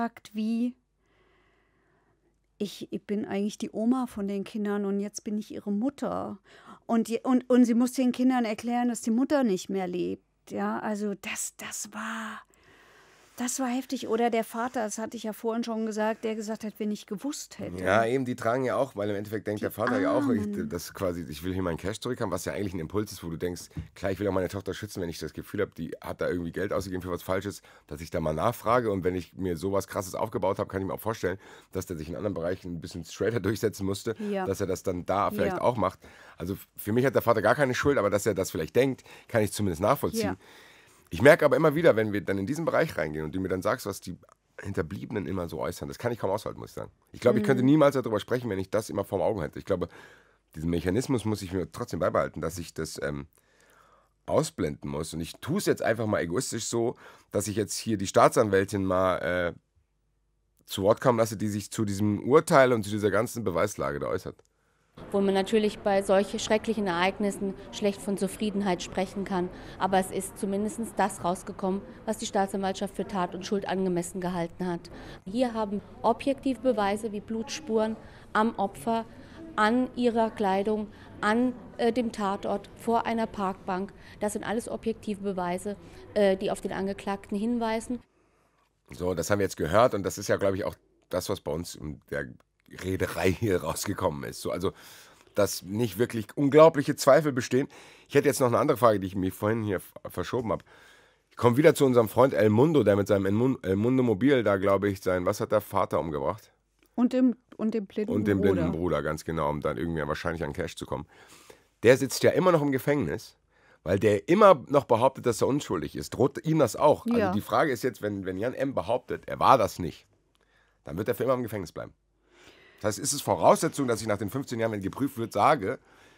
wie, ich bin eigentlich die Oma von den Kindern und jetzt bin ich ihre Mutter. Und sie muss den Kindern erklären, dass die Mutter nicht mehr lebt. Ja, also das war heftig. Oder der Vater, das hatte ich ja vorhin schon gesagt, der gesagt hat, wenn ich gewusst hätte. Ja, eben, die tragen ja auch, weil im Endeffekt denkt der Vater ja auch, Armen. dass quasi, ich will hier meinen Cash zurückhaben, was ja eigentlich ein Impuls ist, wo du denkst, klar, ich will auch meine Tochter schützen, wenn ich das Gefühl habe, die hat da irgendwie Geld ausgegeben für was Falsches, dass ich da mal nachfrage, und wenn ich mir sowas Krasses aufgebaut habe, kann ich mir auch vorstellen, dass der sich in anderen Bereichen ein bisschen straighter durchsetzen musste, Ja, dass er das dann da vielleicht ja, auch macht. Also für mich hat der Vater gar keine Schuld, aber dass er das vielleicht denkt, kann ich zumindest nachvollziehen. ja. Ich merke aber immer wieder, wenn wir dann in diesen Bereich reingehen und du mir dann sagst, was die Hinterbliebenen immer so äußern, das kann ich kaum aushalten, muss ich sagen. Ich glaube, ich könnte niemals darüber sprechen, wenn ich das immer vor Augen hätte. Ich glaube, diesen Mechanismus muss ich mir trotzdem beibehalten, dass ich das ausblenden muss. Und ich tue es jetzt einfach mal egoistisch so, dass ich jetzt hier die Staatsanwältin mal zu Wort kommen lasse, die sich zu diesem Urteil und zu dieser ganzen Beweislage da äußert. Wo man natürlich bei solchen schrecklichen Ereignissen schlecht von Zufriedenheit sprechen kann. Aber es ist zumindest das rausgekommen, was die Staatsanwaltschaft für Tat und Schuld angemessen gehalten hat. Hier haben objektive Beweise wie Blutspuren am Opfer, an ihrer Kleidung, an dem Tatort, vor einer Parkbank. Das sind alles objektive Beweise, die auf den Angeklagten hinweisen. So, das haben wir jetzt gehört, und das ist ja, glaube ich, auch das, was bei uns in der Rederei hier rausgekommen ist. So, also, dass nicht wirklich unglaubliche Zweifel bestehen. Ich hätte jetzt noch eine andere Frage, die ich mir vorhin hier verschoben habe. Ich komme wieder zu unserem Freund El Mundo, der mit seinem El Mundo Mobil da, glaube ich, was hat der Vater umgebracht? Und dem blinden Und den blinden Bruder. Bruder, ganz genau, um dann irgendwie wahrscheinlich an Cash zu kommen. Der sitzt ja immer noch im Gefängnis, weil der immer noch behauptet, dass er unschuldig ist. Droht ihm das auch? Also Ja. die Frage ist jetzt, wenn Jan M. behauptet, er war das nicht, dann wird er für immer im Gefängnis bleiben. Das heißt, ist es Voraussetzung, dass ich nach den 15 Jahren, wenn geprüft wird, sage,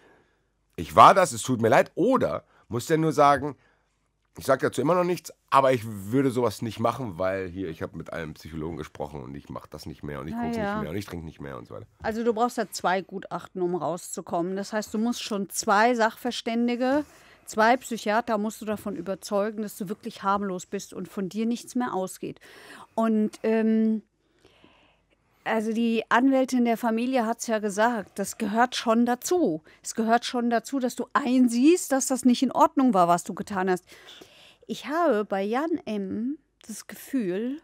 ich war das, es tut mir leid, oder muss der nur sagen, ich sage dazu immer noch nichts, aber ich würde sowas nicht machen, weil hier, ich habe mit einem Psychologen gesprochen und ich mache das nicht mehr und ich gucke nicht mehr und ich trinke nicht mehr und so weiter. Also du brauchst ja 2 Gutachten, um rauszukommen. Das heißt, du musst schon 2 Sachverständige, 2 Psychiater musst du davon überzeugen, dass du wirklich harmlos bist und von dir nichts mehr ausgeht. Und also die Anwältin der Familie hat es ja gesagt, das gehört schon dazu. Es gehört schon dazu, dass du einsiehst, dass das nicht in Ordnung war, was du getan hast. Ich habe bei Jan M. das Gefühl,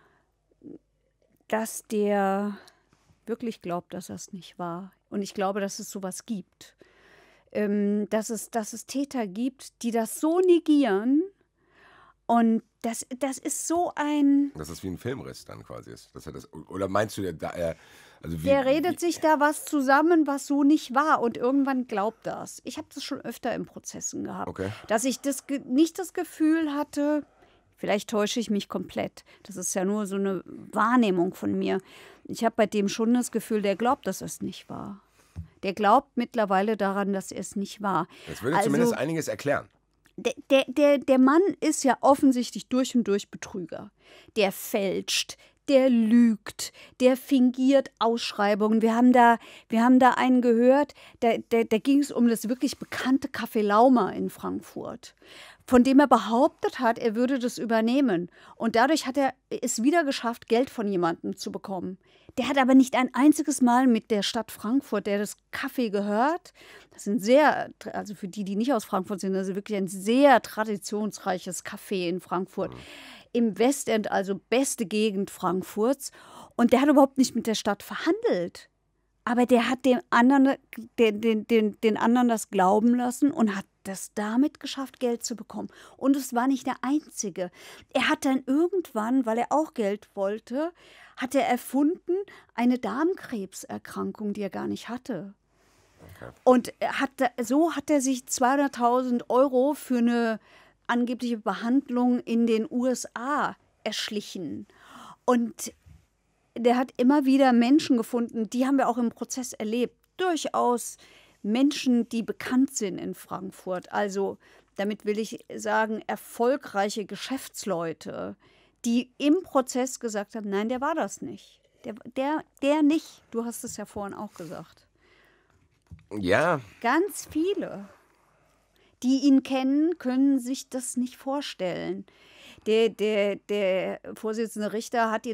dass der wirklich glaubt, dass das nicht war. Und ich glaube, dass es sowas gibt. Dass es Täter gibt, die das so negieren. Und das ist so ein... Dass das wie ein Filmriss dann quasi ist. Dass er das, oder meinst du, Der redet sich da was zusammen, was so nicht war. Und irgendwann glaubt das. Ich habe das schon öfter in Prozessen gehabt. Okay. Dass ich nicht das Gefühl hatte, vielleicht täusche ich mich komplett. Das ist ja nur so eine Wahrnehmung von mir. Ich habe bei dem schon das Gefühl, der glaubt, dass es nicht war. Der glaubt mittlerweile daran, dass er es nicht war. Das würde zumindest einiges erklären. Der Mann ist ja offensichtlich durch und durch Betrüger. Der fälscht, der lügt, der fingiert Ausschreibungen. Wir haben da einen gehört, da ging es um das wirklich bekannte Café Lauma in Frankfurt, von dem er behauptet hat, er würde das übernehmen. Und dadurch hat er es wieder geschafft, Geld von jemandem zu bekommen. Der hat aber nicht ein einziges Mal mit der Stadt Frankfurt, der das Café gehört. Das sind also für die nicht aus Frankfurt sind, das ist wirklich ein sehr traditionsreiches Café in Frankfurt. Im Westend, also beste Gegend Frankfurts. Und der hat überhaupt nicht mit der Stadt verhandelt. Aber der hat den anderen das glauben lassen und hat das damit geschafft, Geld zu bekommen. Und es war nicht der Einzige. Er hat dann irgendwann, weil er auch Geld wollte, hat er erfunden eine Darmkrebserkrankung, die er gar nicht hatte. Okay. Und so hat er sich 200.000 € für eine angebliche Behandlung in den USA erschlichen. Und der hat immer wieder Menschen gefunden, die haben wir auch im Prozess erlebt. Durchaus Menschen, die bekannt sind in Frankfurt. Also damit will ich sagen, erfolgreiche Geschäftsleute, die im Prozess gesagt haben, nein, der war das nicht. Der nicht. Du hast es ja vorhin auch gesagt. Ja. Ganz viele, die ihn kennen, können sich das nicht vorstellen. Der Vorsitzende Richter hat ihn